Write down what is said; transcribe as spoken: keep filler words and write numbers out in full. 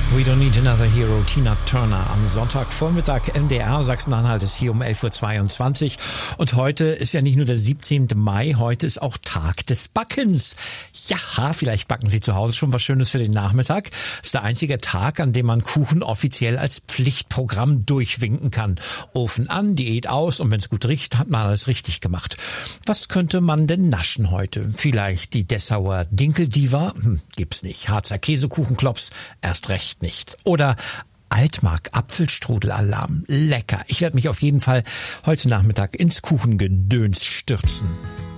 We Don't Need Another Hero, Tina Turner am Sonntagvormittag. M D R Sachsen-Anhalt ist hier um elf Uhr zweiundzwanzig. Und heute ist ja nicht nur der siebzehnte Mai, heute ist auch Tag des Backens. Ja, vielleicht backen Sie zu Hause schon was Schönes für den Nachmittag. Das ist der einzige Tag, an dem man Kuchen offiziell als Pflichtprogramm durchwinken kann. Ofen an, Diät aus und wenn es gut riecht, hat man alles richtig gemacht. Was könnte man denn naschen heute? Vielleicht die Dessauer Dinkeldiva? Hm, gibt's nicht. Harzer Käsekuchenklops? Erst recht nicht. Oder Altmark Apfelstrudel-Alarm. Lecker. Ich werde mich auf jeden Fall heute Nachmittag ins Kuchengedöns stürzen.